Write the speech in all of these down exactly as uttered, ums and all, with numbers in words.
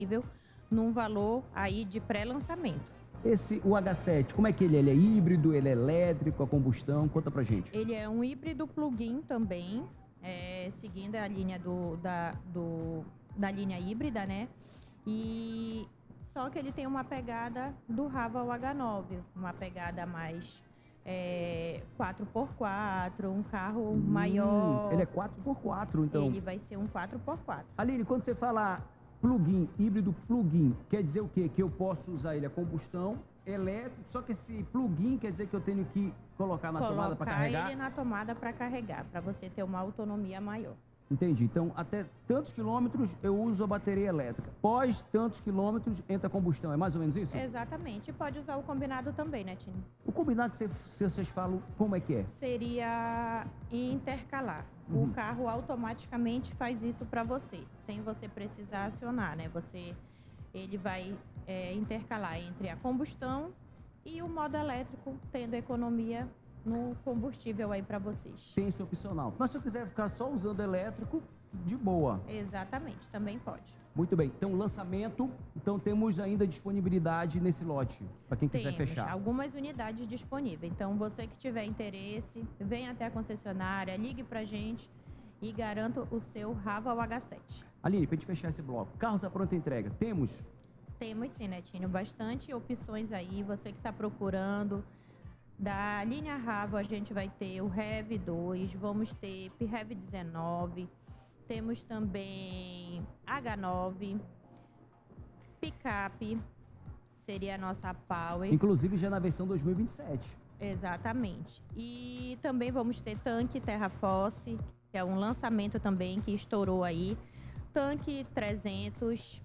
num valor aí de pré-lançamento. Esse, o agá sete, como é que ele é? Ele é híbrido, ele é elétrico, a combustão? Conta pra gente. Ele é um híbrido plug-in também, é, seguindo a linha do, da, do, da linha híbrida, né? E só que ele tem uma pegada do Raval agá nove, uma pegada mais é, quatro por quatro, um carro hum, maior. Ele é quatro por quatro, então. Ele vai ser um quatro por quatro. Aline, quando você fala plug-in, híbrido plug-in, quer dizer o quê? Que eu posso usar ele a combustão, elétrico, só que esse plug-in quer dizer que eu tenho que colocar na Colocar tomada para carregar? Colocar ele na tomada para carregar, para você ter uma autonomia maior. Entendi. Então, até tantos quilômetros eu uso a bateria elétrica. Pós tantos quilômetros entra a combustão. É mais ou menos isso? Exatamente. Pode usar o combinado também, né, Tino? O combinado que vocês, vocês falam, como é que é? Seria intercalar. Uhum. O carro automaticamente faz isso para você, sem você precisar acionar, né? Você, ele vai é, intercalar entre a combustão e o modo elétrico, tendo economia no combustível aí para vocês. Tem esse opcional. Mas se eu quiser ficar só usando elétrico, de boa. Exatamente, também pode. Muito bem. Então, lançamento. Então, temos ainda disponibilidade nesse lote, para quem quiser temos fechar. Algumas unidades disponíveis. Então, você que tiver interesse, venha até a concessionária, ligue pra gente e garanta o seu Raval agá sete. Aline, para a gente fechar esse bloco, carros à pronta entrega, temos? Temos sim, Netinho. Bastante opções aí. Você que está procurando. Da linha Raval, a gente vai ter o Rev dois, vamos ter P Rev dezenove, temos também agá nove, picape, seria a nossa Power. Inclusive já na versão dois mil e vinte e sete. Exatamente. E também vamos ter tanque Terra Force, que é um lançamento também que estourou aí. Tanque trezentos,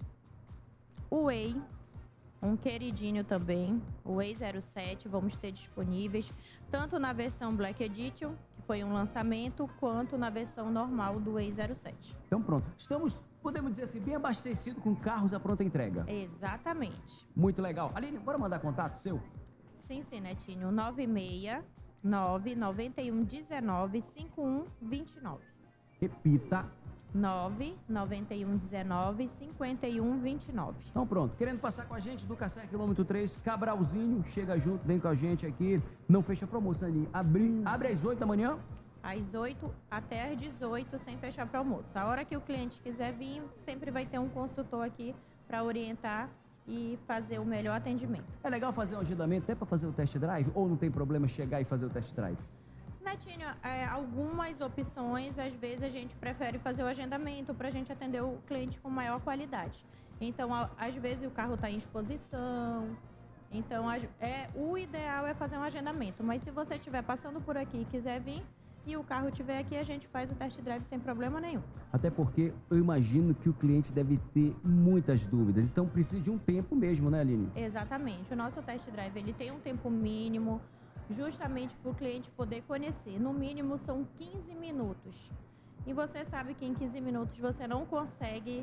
o Way, um queridinho também, o Way zero sete, vamos ter disponíveis, tanto na versão Black Edition, que foi um lançamento, quanto na versão normal do Way zero sete. Então pronto, estamos, podemos dizer assim, bem abastecidos com carros à pronta entrega. Exatamente. Muito legal. Aline, bora mandar contato seu? Sim, sim, Netinho, nove seis nove nove um um nove cinco um dois nove. Repita. nove nove um um nove cinco um dois nove. Então pronto, querendo passar com a gente do Cacé quilômetro três, Cabralzinho, chega junto, vem com a gente aqui, não fecha a promoção ali, abre, hum. abre às oito da manhã? Às oito até às dezoito, sem fechar para almoço. A hora que o cliente quiser vir, sempre vai ter um consultor aqui para orientar e fazer o melhor atendimento. É legal fazer um agendamento até para fazer o test drive, ou não tem problema chegar e fazer o test drive? Netinho, é, algumas opções, às vezes a gente prefere fazer o agendamento para a gente atender o cliente com maior qualidade. Então, a, às vezes o carro está em exposição, então a, é, o ideal é fazer um agendamento. Mas se você estiver passando por aqui e quiser vir e o carro estiver aqui, a gente faz o test drive sem problema nenhum. Até porque eu imagino que o cliente deve ter muitas dúvidas, então precisa de um tempo mesmo, né, Aline? Exatamente. O nosso test drive ele tem um tempo mínimo, justamente para o cliente poder conhecer. No mínimo são quinze minutos. E você sabe que em quinze minutos você não consegue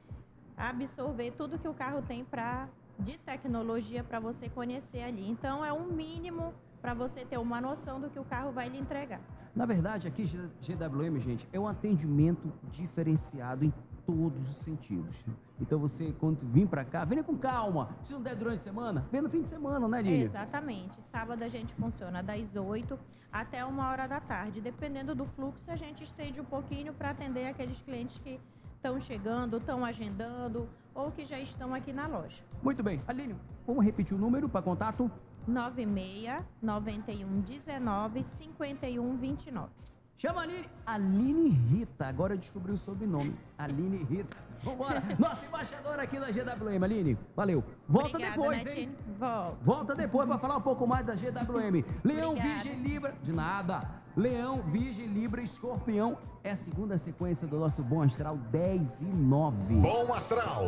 absorver tudo que o carro tem pra, de tecnologia para você conhecer ali. Então é um mínimo para você ter uma noção do que o carro vai lhe entregar. Na verdade, aqui G W M, gente, é um atendimento diferenciado em todos os sentidos. Então você, quando vir para cá, venha com calma. Se não der durante a semana, vem no fim de semana, né, Lília? Exatamente. Sábado a gente funciona das oito até uma hora da tarde. Dependendo do fluxo, a gente estende um pouquinho para atender aqueles clientes que estão chegando, estão agendando ou que já estão aqui na loja. Muito bem. Aline, vamos repetir o número para contato? nove seis nove um um nove cinco um dois nove. Chama a Aline. Aline Rita. Agora eu descobri o sobrenome. Aline Rita. Vambora. Nossa embaixadora aqui da G W M. Aline, valeu. Volta Obrigada, depois, né, hein? Volta. Volta depois para falar um pouco mais da G W M. Leão, Obrigada. Virgem, Libra. De nada. Leão, Virgem, Libra, Escorpião. É a segunda sequência do nosso Bom Astral dez e nove. Bom Astral.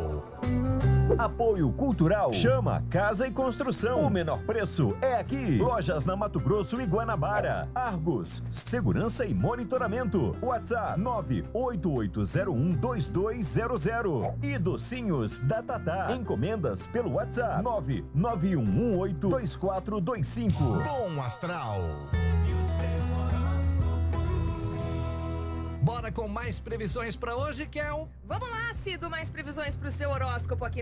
Apoio Cultural. Chama Casa e Construção. O menor preço é aqui. Lojas na Mato Grosso e Guanabara. Argos. Segurança e monitoramento. WhatsApp nove oito oito zero um dois dois zero zero. E Docinhos da Tatá. Encomendas pelo WhatsApp nove nove um um oito dois quatro dois cinco. Bom Astral. bora com mais previsões para hoje, Kel? Vamos lá, Cido, mais previsões para o seu horóscopo aqui